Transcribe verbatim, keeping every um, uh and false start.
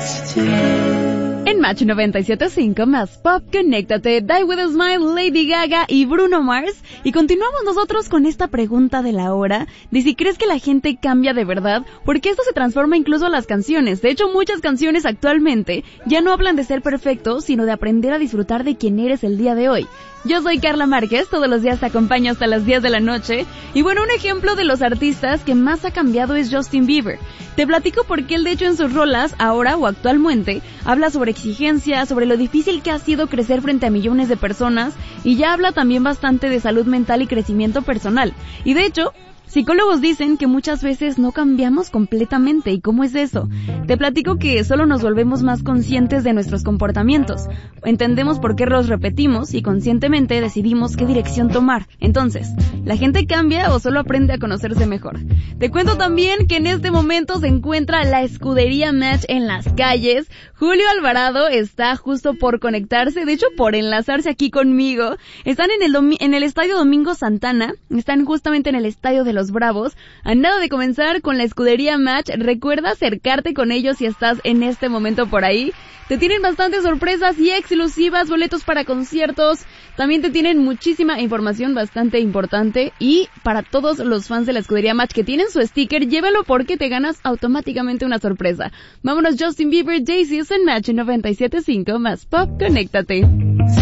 En Match noventa y siete punto cinco más Pop, conéctate, Die With A Smile, Lady Gaga y Bruno Mars. Y continuamos nosotros con esta pregunta de la hora, de si crees que la gente cambia de verdad, porque esto se transforma incluso a las canciones. De hecho, muchas canciones actualmente ya no hablan de ser perfecto, sino de aprender a disfrutar de quién eres el día de hoy. Yo soy Carla Márquez, todos los días te acompaño hasta las diez de la noche. Y bueno, un ejemplo de los artistas que más ha cambiado es Justin Bieber. Te platico por qué él de hecho en sus rolas, ahora o actualmente, habla sobre exigencia, sobre lo difícil que ha sido crecer frente a millones de personas, y ya habla también bastante de salud mental y crecimiento personal. Y de hecho, psicólogos dicen que muchas veces no cambiamos completamente. ¿Y cómo es eso? Te platico que solo nos volvemos más conscientes de nuestros comportamientos. Entendemos por qué los repetimos y conscientemente decidimos qué dirección tomar. Entonces, ¿la gente cambia o solo aprende a conocerse mejor? Te cuento también que en este momento se encuentra la escudería Match en las calles. Julio Alvarado está justo por conectarse, de hecho por enlazarse aquí conmigo. Están en el, domi- en el Estadio Domingo Santana, están justamente en el Estadio de los Bravos. A nada de comenzar con la escudería Match, recuerda acercarte con ellos si estás en este momento por ahí. Te tienen bastantes sorpresas y exclusivas, boletos para conciertos. También te tienen muchísima información bastante importante. Y para todos los fans de la escudería Match que tienen su sticker, llévalo porque te ganas automáticamente una sorpresa. Vámonos, Justin Bieber, Jay-Z en Match noventa y siete punto cinco más Pop, conéctate.